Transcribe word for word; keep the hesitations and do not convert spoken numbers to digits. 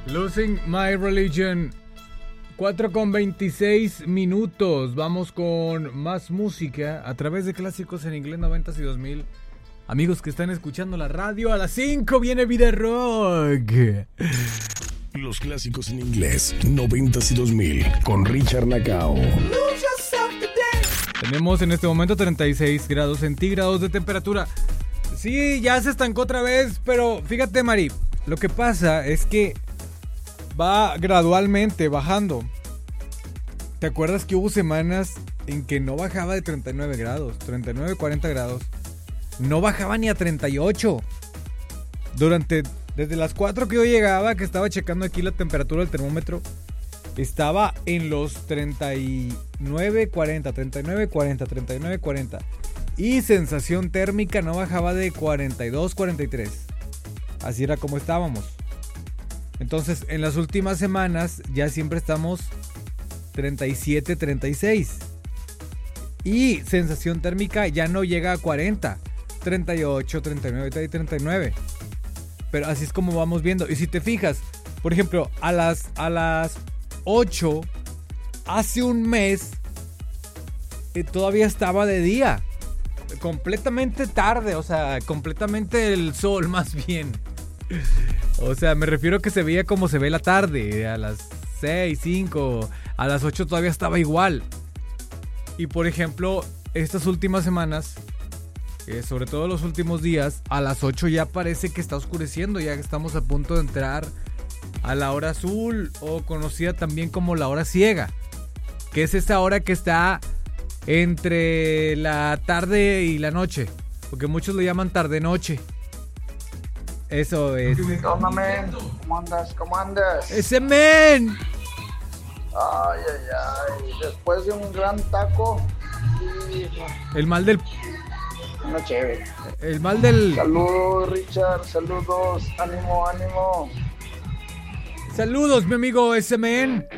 Losing My Religion. cuatro con veintiséis minutos. Vamos con más música a través de clásicos en inglés noventas y dos mil. Amigos que están escuchando la radio, a las cinco viene Vida Rock. Los clásicos en inglés noventas y dos mil con Richard Nacao. Tenemos en este momento treinta y seis grados centígrados de temperatura. Sí, ya se estancó otra vez, pero fíjate, Mari, lo que pasa es que va gradualmente bajando. ¿Te acuerdas que hubo semanas en que no bajaba de treinta y nueve grados, treinta y nueve, cuarenta grados? No bajaba ni a treinta y ocho. Durante, desde las cuatro que yo llegaba, que estaba checando aquí la temperatura del termómetro, estaba en los treinta y nueve, cuarenta, treinta y nueve, cuarenta, treinta y nueve, cuarenta. Y sensación térmica no bajaba de cuarenta y dos, cuarenta y tres. Así era como estábamos. Entonces, en las últimas semanas ya siempre estamos treinta y siete, treinta y seis. Y sensación térmica ya no llega a cuarenta. treinta y ocho, treinta y nueve, treinta y nueve. Pero así es como vamos viendo. Y si te fijas, por ejemplo, a las, a las ocho, hace un mes, eh, todavía estaba de día. Completamente tarde, o sea, completamente el sol más bien. O sea, me refiero a que se veía como se ve la tarde. A las seis, cinco, a las ocho todavía estaba igual. Y por ejemplo, estas últimas semanas, eh, sobre todo los últimos días, a las ocho ya parece que está oscureciendo. Ya estamos a punto de entrar a la hora azul, o conocida también como la hora ciega, que es esta hora que está entre la tarde y la noche, porque muchos lo llaman tarde-noche. Eso es. ¿Qué onda, men? ¿Cómo andas? ¿Cómo andas? ¡Ese men! Ay, ay, ay. Después de un gran taco. Y... El mal del... Una chévere. El mal del... Saludos, Richard. Saludos. Ánimo, ánimo. Saludos, mi amigo ese men.